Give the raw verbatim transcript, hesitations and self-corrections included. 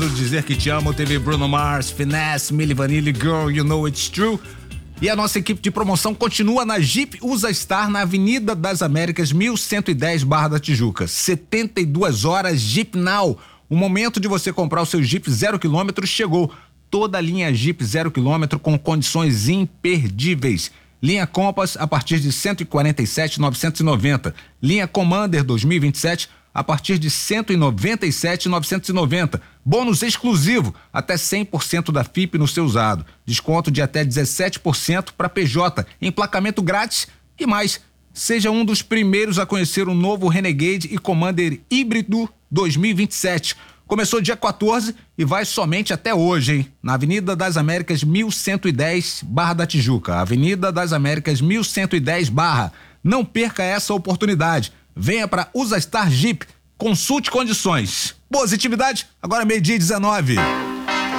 Quero Dizer Que Te Amo, teve Bruno Mars, Finesse, Milli Vanilli, Girl, You Know It's True. E a nossa equipe de promoção continua na Jeep Usa Star, na Avenida das Américas, mil cento e dez, Barra da Tijuca. setenta e duas horas Jeep Now. O momento de você comprar o seu Jeep zero quilômetro chegou. Toda a linha Jeep zero quilômetro com condições imperdíveis. Linha Compass a partir de cento e quarenta e sete mil novecentos e noventa. Linha Commander dois mil e vinte e sete a partir de cento e noventa e sete mil novecentos e noventa. Bônus exclusivo, até cem por cento da F I P no seu usado. Desconto de até dezessete por cento para P J, emplacamento grátis e mais. Seja um dos primeiros a conhecer o novo Renegade e Commander híbrido dois mil e vinte e sete. Começou dia quatorze e vai somente até hoje, hein? Na Avenida das Américas mil cento e dez, Barra da Tijuca. Avenida das Américas mil cento e dez, Barra. Não perca essa oportunidade. Venha para Usa Star Jeep. Consulte condições. Positividade, agora meio-dia e dezenove.